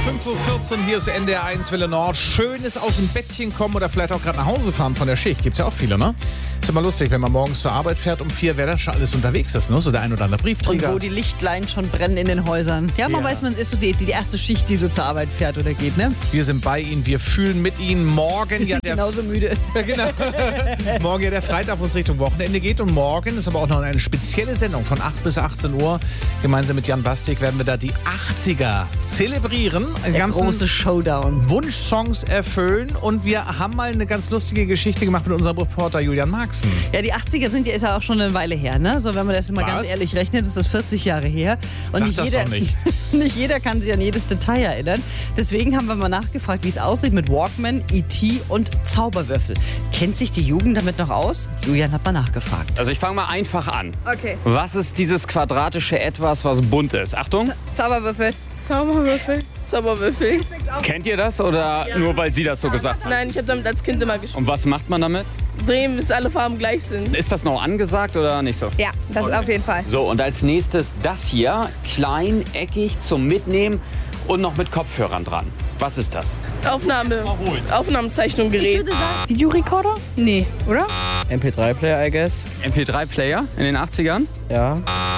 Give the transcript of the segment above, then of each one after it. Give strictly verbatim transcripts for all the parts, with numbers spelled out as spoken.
fünf Uhr vierzehn, hier ist N D R eins Welle Nord. Schönes aus dem Bettchen kommen oder vielleicht auch gerade nach Hause fahren von der Schicht. Gibt's ja auch viele, ne? Ist immer lustig, wenn man morgens zur Arbeit fährt um vier, wer da schon alles unterwegs ist, ne? So der ein oder andere Briefträger. Und wo die Lichtlein schon brennen in den Häusern. Ja, man Ja. weiß, man ist so die, die erste Schicht, die so zur Arbeit fährt oder geht, ne? Wir sind bei Ihnen, wir fühlen mit Ihnen. Morgen Wir ja sind der genauso müde. Ja, genau. Morgen ja der Freitag, wo es Richtung Wochenende geht. Und morgen ist aber auch noch eine spezielle Sendung von acht bis achtzehn Uhr. Gemeinsam mit Jan Bastik werden wir da die achtziger zelebrieren. Den Der ganzen große Showdown. Wunschsongs erfüllen. Und wir haben mal eine ganz lustige Geschichte gemacht mit unserem Reporter Julian Marxen. Ja, die achtziger sind ja, ist ja auch schon eine Weile her, ne? So, wenn man das mal Was? ganz ehrlich rechnet, ist das vierzig Jahre her. Und Sag nicht das jeder, doch nicht. nicht jeder kann sich an jedes Detail erinnern. Deswegen haben wir mal nachgefragt, wie es aussieht mit Walkman, E T und Zauberwürfel. Kennt sich die Jugend damit noch aus? Julian hat mal nachgefragt. Also ich fange mal einfach an. Okay. Was ist dieses quadratische Etwas, was bunt ist? Achtung, Zauberwürfel. Zauberwürfel. Zauberwürfel. kennt ihr das oder nur weil sie das so gesagt hat? Nein, ich habe damit als Kind immer gespielt. Und was macht man damit? Drehen, bis alle Farben gleich sind. Ist das noch angesagt oder nicht so? Ja, das auf jeden Fall. So, und als nächstes das hier. Klein, eckig, zum Mitnehmen und noch mit Kopfhörern dran. Was ist das? Aufnahme. Aufnahmezeichnungsgerät. Videorekorder? Nee, oder? M P drei Player, I guess. M P drei Player in den achtzigern? Ja.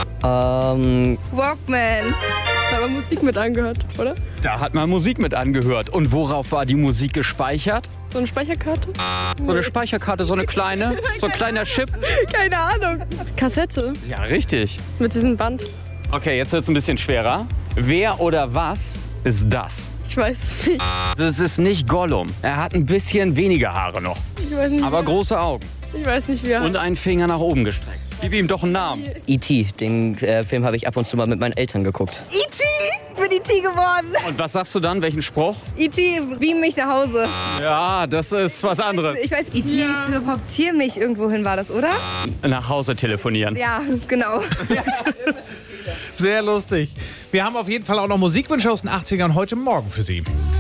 Ähm, Walkman. Da haben wir Musik mit angehört, oder? Da hat man Musik mit angehört. Und worauf war die Musik gespeichert? So eine Speicherkarte? So eine Speicherkarte, so eine kleine, so ein kleiner Chip. Keine Ahnung. Kassette. Ja, richtig. Mit diesem Band. Okay, jetzt wird es ein bisschen schwerer. Wer oder was ist das? Ich weiß es nicht. Das ist nicht Gollum. Er hat ein bisschen weniger Haare noch, Ich weiß nicht, aber wie große Augen er- ich weiß nicht, wie er und einen Finger nach oben gestreckt. Gib ihm doch einen Namen. E T Den äh, Film habe ich ab und zu mal mit meinen Eltern geguckt. E T Bin E T geworden. Und was sagst du dann? Welchen Spruch? E T beam mich nach Hause. Ja, das ist was anderes. Ich weiß, E T teleportier mich irgendwo hin, war das, oder? Nach Hause telefonieren. Ja, genau. Sehr lustig. Wir haben auf jeden Fall auch noch Musikwünsche aus den achtzigern heute Morgen für Sie.